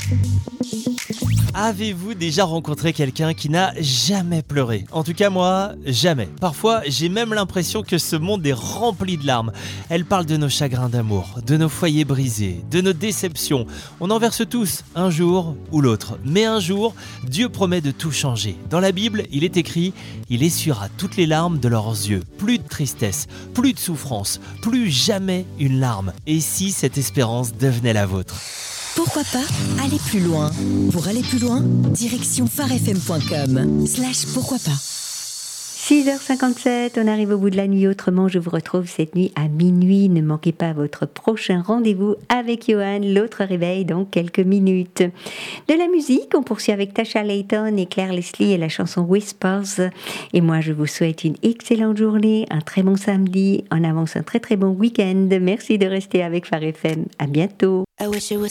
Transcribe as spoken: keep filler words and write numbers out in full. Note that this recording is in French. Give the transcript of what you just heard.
Avez-vous déjà rencontré quelqu'un qui n'a jamais pleuré ? En tout cas moi, jamais. Parfois, j'ai même l'impression que ce monde est rempli de larmes. Elle parle de nos chagrins d'amour, de nos foyers brisés, de nos déceptions. On en verse tous, un jour ou l'autre. Mais un jour, Dieu promet de tout changer. Dans la Bible, il est écrit « Il essuiera toutes les larmes de leurs yeux ». Plus de tristesse, plus de souffrance, plus jamais une larme. Et si cette espérance devenait la vôtre ? Pourquoi pas aller plus loin? Pour aller plus loin, direction pharefm point com slash pourquoi pas. six heures cinquante-sept, on arrive au bout de la nuit. Autrement, je vous retrouve cette nuit à minuit. Ne manquez pas votre prochain rendez-vous avec Johan. L'autre réveil dans quelques minutes. De la musique, on poursuit avec Tasha Layton et Claire Leslie et la chanson Whispers. Et moi, je vous souhaite une excellente journée, un très bon samedi. En avance, un très très bon week-end. Merci de rester avec Phare F M. À bientôt.